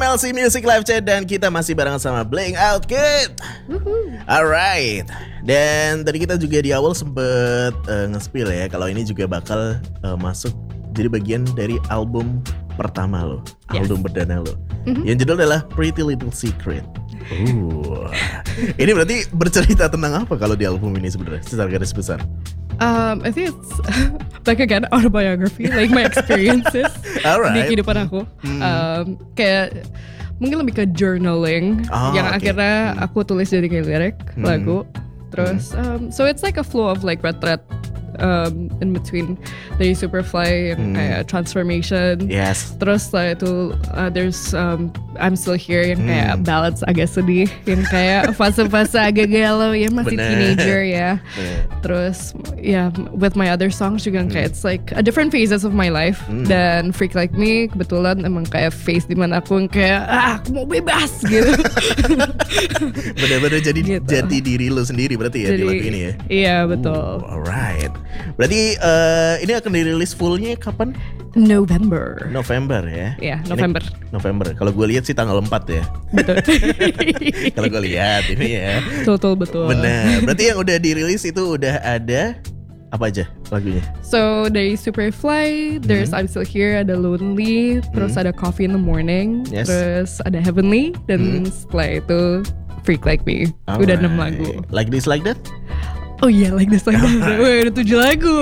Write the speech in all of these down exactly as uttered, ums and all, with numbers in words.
M L C Music Live Chat dan kita masih bareng sama Bling Out Kid. Alright. Dan tadi kita juga di awal sempet uh, nge-spill ya kalau ini juga bakal uh, masuk jadi bagian dari album pertama lo, yes. album perdana lo. Mm-hmm. Yang judul adalah Pretty Little Secret. Uh. Ini berarti bercerita tentang apa kalau di album ini sebenarnya secara garis besar? Um, I think it's like again autobiography, like my experiences Alright. di kehidupan aku. Hmm. Um, kayak mungkin lebih ke journaling oh, yang okay. akhirnya hmm. aku tulis jadi kayak lirik hmm. lagu. Terus, hmm. um, so it's like a flow of like red thread um, in between dari Superfly yang hmm. kayak transformation. Yes. Terus setelah itu uh, there's um, I'm Still Here yang hmm. kayak ballads agak sedih, yang kayak fase-fase agak galau ya masih Bener. teenager ya. Bener. Terus ya yeah, with my other songs juga hmm. kayak it's like a different phases of my life. Hmm. Dan Freak Like Me kebetulan emang kayak phase dimana aku yang kayak ah aku mau bebas gitu. Bener-bener jadi gitu. Jati diri lo sendiri berarti ya jadi, di lagu ini ya. Iya betul. Ooh, alright. Berarti uh, ini akan dirilis fullnya kapan? November. November ya? Iya, November. Ini November. Kalau gue lihat sih tanggal empat ya. Betul. Kalau gue lihat ini ya. Betul betul. Benar. Berarti yang udah dirilis itu udah ada apa aja lagunya? So dari Superfly, there's mm-hmm. I'm Still Here, ada Lonely, terus mm-hmm. ada Coffee in the Morning, yes. terus ada Heavenly, dan mm-hmm. setelah itu Freak Like Me. Alright. Udah enam lagu. Like This Like That? Oh iya, Like This Like That. Wih, udah tujuh lagu.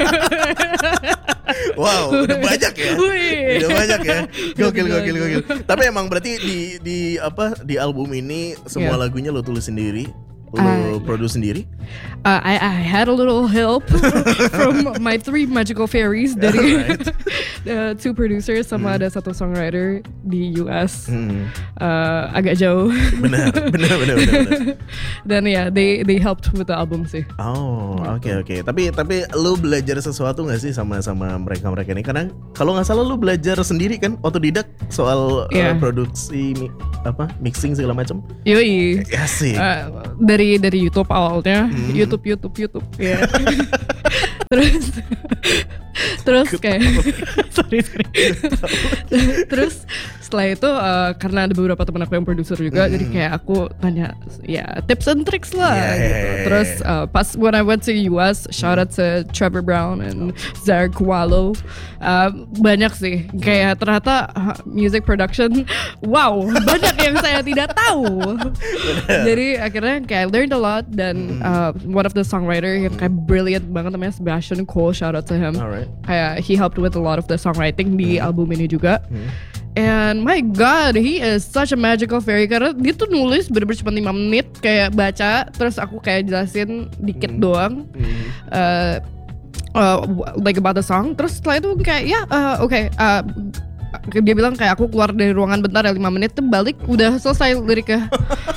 Wow, udah banyak ya. Wih. Udah banyak ya. Gokil, gokil, gokil. Tapi emang berarti di di apa di album ini semua yeah. lagunya lo tulis sendiri, lo uh, produce sendiri? Uh, I, I had a little help from my three magical fairies dari right. uh, two producers sama hmm. ada satu songwriter di U S hmm. uh, agak jauh. Benar, benar, benar, benar. Dan ya, yeah, they they helped with the album sih. Oh, oke okay, oke. Okay. Tapi tapi lu belajar sesuatu nggak sih sama sama mereka mereka ini? Karena kalau nggak salah lu belajar sendiri kan, otodidak soal yeah. uh, produksi mi, apa mixing segala macam. Yoi. Ya sih. Uh, dari dari YouTube awalnya. Hmm. YouTube YouTube YouTube ya. Yeah. terus terus kayak sorry sorry. terus setelah itu uh, karena ada beberapa teman aku yang produser juga, hmm. jadi kayak aku tanya ya tips and tricks lah yeah, gitu. Yeah, yeah, terus uh, pas when I went to U S, shout out to Trevor Brown and Zach Wallow, uh, banyak sih kayak ternyata uh, music production wow banyak yang saya tidak tahu. Jadi akhirnya kayak I learned a lot dan uh, one of the songwriter yang kayak brilliant banget namanya Sebastian Cole, shout out to him. Alright. Kayak he helped with a lot of the songwriting di hmm. album ini juga. Hmm. And my God, he is such a magical fairy. Karena dia tuh nulis bener-bener cuma lima menit kayak baca, terus aku kayak jelasin dikit mm. doang mm. Uh, uh, like about the song. Terus setelah itu kayak ya uh, oke okay, uh, dia bilang kayak aku keluar dari ruangan bentar ya lima menit, tuh balik udah selesai liriknya.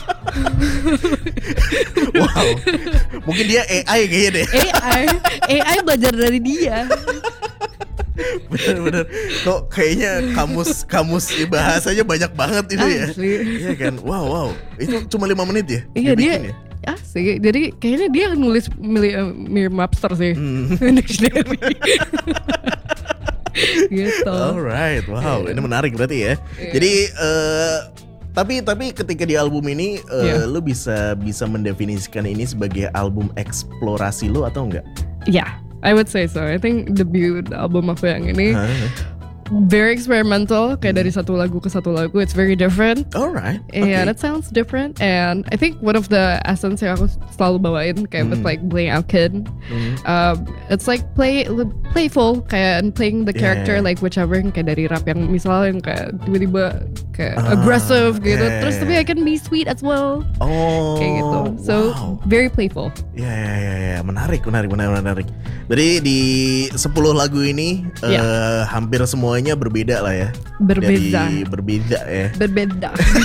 Wow, mungkin dia A I kayaknya deh. A I, A I belajar dari dia. Bener-bener kok kayaknya kamus kamus bahasanya banyak banget itu ya. Iya kan, wow wow itu cuma lima menit ya. Iya dia, dia ya sih, jadi kayaknya dia nulis Merriam Webster sih dictionary. Gitu. Alright, wow yeah. Ini menarik berarti ya. Yeah. Jadi uh, tapi tapi ketika di album ini uh, yeah. lu bisa bisa mendefinisikan ini sebagai album eksplorasi lu atau enggak? Iya. Yeah. I would say so. I think debut album aku yang ini huh? very experimental. Kayak dari satu lagu ke satu lagu, it's very different. Alright. Yeah, okay. that sounds different. And I think one of the essence yang aku selalu bawain kayak mm. with like Bling Out Kid, mm. um, it's like play playful kayak and playing the character yeah. like whichever kayak dari rap yang misalnya yang kayak tiba-tiba kayak uh, aggressive gitu. Yeah. Terus tapi I can be sweet as well. Oh. Kayak gitu. So wow. very playful. Ya ya ya ya menarik menarik menarik menarik. Jadi di sepuluh lagu ini yeah. uh, hampir semuanya berbeda lah ya. Berbeda. Dari berbeda ya. Berbeda.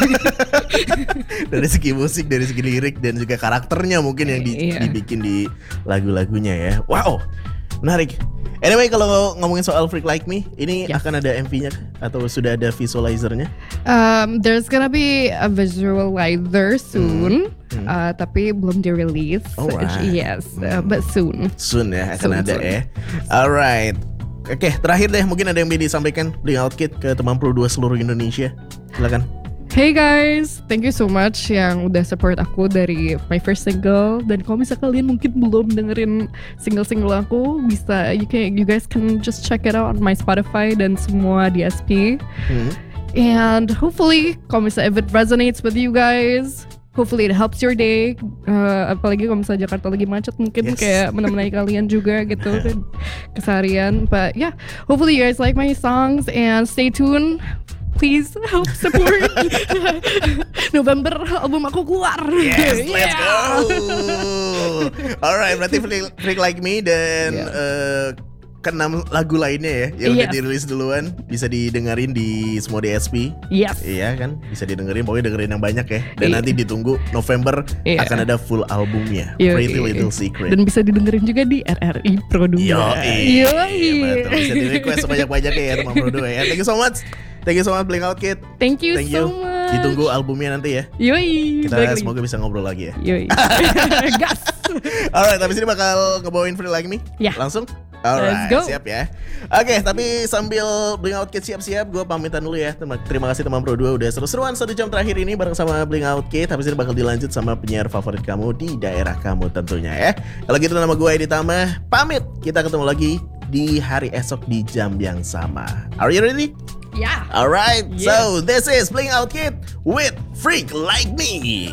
Dari segi musik, dari segi lirik dan juga karakternya mungkin yang di, yeah. dibikin di lagu-lagunya ya. Wow, menarik. Anyway, kalau ngomongin soal Freak Like Me, ini yes. akan ada M V-nya atau sudah ada visualizernya? Um, there's gonna be a visualizer soon, hmm. Hmm. Uh, tapi belum di-release. Alright. Yes, hmm. uh, but soon. Soon ya, akan soon, ada soon. ya. Alright. Oke, terakhir deh mungkin ada yang ingin disampaikan Bling Out Kid ke teman Pro dua seluruh Indonesia. Silakan. Hey guys, thank you so much yang udah support aku dari my first single. Dan kalau misalnya kalian mungkin belum dengerin single-single aku, bisa you can you guys can just check it out on my Spotify dan semua D S P. Hmm. And hopefully, kalau misalnya if it resonates with you guys, hopefully it helps your day. Uh, apalagi kalau misalnya Jakarta lagi macet, mungkin yes. kayak menemani kalian juga gitu keseharian. But yeah, hopefully you guys like my songs and stay tuned. Please help support. November album aku keluar. Yes, let's yeah. go. Alright, berarti Freak, Freak Like Me dan yeah. uh, keenam lagu lainnya ya yang yes. udah dirilis duluan bisa didengerin di semua D S P. Yes. Iya kan, bisa didengerin. Pokoknya dengerin yang banyak ya. Dan yeah. nanti ditunggu November yeah. akan ada full albumnya, yeah, Pretty yeah. Little Secret. Dan bisa didengerin juga di R R I Pro dua. Yoi. Yoi. Betul. Bisa di request sebanyak-banyaknya ya teman Pro dua ya. Thank you so much. Thank you so much Bling Out Kid. Thank you Thank so you. much. Ditunggu albumnya nanti ya. Yoi. Kita Baik semoga lagi. bisa ngobrol lagi ya. Yoi. Gas. Alright, tapi sini bakal ngebawain Free Like Me. Ya. Langsung. Alright, Let's go. siap ya. Oke, tapi sambil Bling Out Kid siap-siap, gue pamitan dulu ya. Terima, terima kasih teman Pro dua udah seru-seruan satu jam terakhir ini bareng sama Bling Out Kid. Habis ini bakal dilanjut sama penyiar favorit kamu di daerah kamu tentunya ya. Kalau gitu nama gue Edi Tama, pamit. Kita ketemu lagi di hari esok di jam yang sama. Are you ready? Yeah. Alright, yeah. So this is Bling Out Kid with Freak Like Me.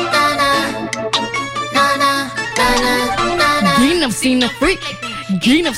Gain of seen a freak. Gain of